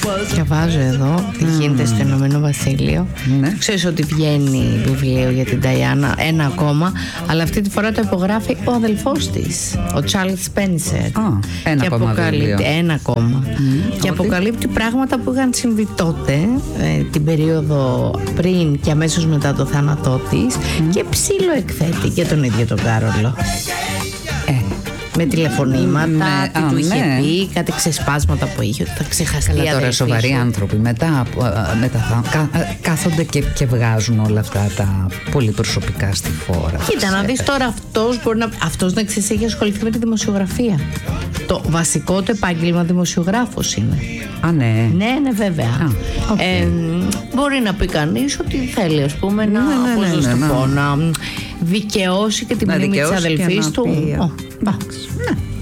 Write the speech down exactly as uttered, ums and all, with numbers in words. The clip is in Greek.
Διαβάζω εδώ τι γίνεται στο Ηνωμένο Βασίλειο. Ναι. Ξέρεις ότι βγαίνει βιβλίο για την Νταϊάννα, ένα ακόμα, αλλά αυτή τη φορά το υπογράφει ο αδελφός της, ο Τσάρλς Σπένσερ. Α, ένα και ακόμα βιβλίο. Ένα ακόμα. Mm, και ότι... αποκαλύπτει πράγματα που είχαν συμβεί τότε, ε, την περίοδο πριν και αμέσως μετά το θάνατό της, mm. και ψήλο εκθέτει και τον ίδιο τον Κάρολο. Ε. Με τηλεφωνήματα, με, τι α, του είχε ναι. πει, κάτι ξεσπάσματα που είχε, ότι θα ξεχαστεί. Καλά, τώρα σοβαροί σου. άνθρωποι μετά, μετά θα, κα, κάθονται και, και βγάζουν όλα αυτά τα πολύ προσωπικά στη φόρα. Κοίτα, να δεις τώρα, αυτός μπορεί να, αυτός να ξέρεις, έχει ασχοληθεί με τη δημοσιογραφία. Το βασικό του επάγγελμα δημοσιογράφος είναι. Α, ναι. Ναι, ναι, βέβαια. Α, okay. ε, μπορεί να πει κανείς ότι θέλει, ας πούμε, να, ναι, ναι, ναι, ναι, ναι, ναι. να δικαιώσει και την μνήμη της αδελφής του. Πει, oh, εντάξει, ναι.